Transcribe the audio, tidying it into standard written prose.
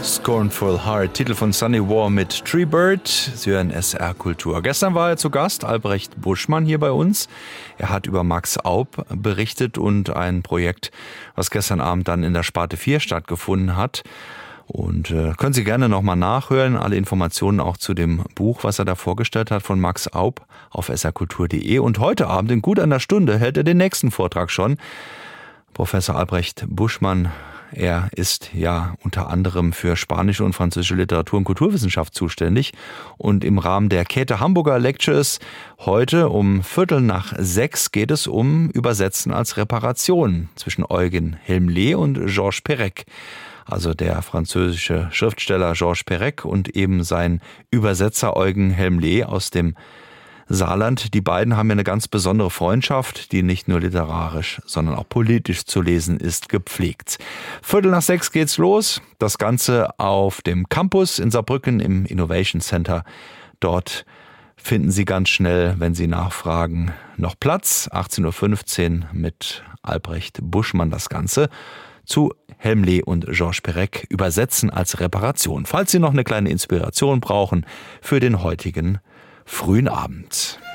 Scornful Heart, Titel von Sunny War mit Treebird. Sie hören SR Kultur. Gestern war er zu Gast, Albrecht Buschmann, hier bei uns. Er hat über Max Aub berichtet und ein Projekt, was gestern Abend dann in der Sparte 4 stattgefunden hat. Und können Sie gerne nochmal nachhören. Alle Informationen auch zu dem Buch, was er da vorgestellt hat von Max Aub auf srkultur.de. Und heute Abend in gut einer Stunde hält er den nächsten Vortrag schon. Professor Albrecht Buschmann, er ist ja unter anderem für spanische und französische Literatur- und Kulturwissenschaft zuständig. Und im Rahmen der Käthe Hamburger Lectures heute um 5:45 geht es um Übersetzen als Reparation zwischen Eugen Helmlet und Georges Perec. Also der französische Schriftsteller Georges Perec und eben sein Übersetzer Eugen Helmlet aus dem Saarland. Die beiden haben ja eine ganz besondere Freundschaft, die nicht nur literarisch, sondern auch politisch zu lesen ist, gepflegt. 5:45 geht's los. Das Ganze auf dem Campus in Saarbrücken im Innovation Center. Dort finden Sie ganz schnell, wenn Sie nachfragen, noch Platz. 18:15 Uhr mit Albrecht Buschmann das Ganze zu Helmlet und Georges Perec, Übersetzen als Reparation. Falls Sie noch eine kleine Inspiration brauchen für den heutigen frühen Abend.